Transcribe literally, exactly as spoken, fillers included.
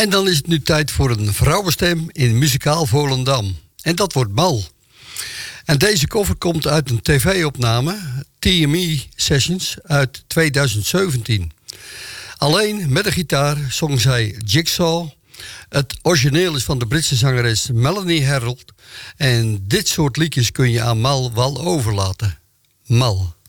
En dan is het nu tijd voor een vrouwenstem in muzikaal Volendam. En dat wordt Mal. En deze cover komt uit een tv-opname, T M E Sessions, uit tweeduizend zeventien. Alleen met de gitaar zong zij Jigsaw. Het origineel is van de Britse zangeres Melanie Harold. En dit soort liedjes kun je aan Mal wel overlaten. Mal.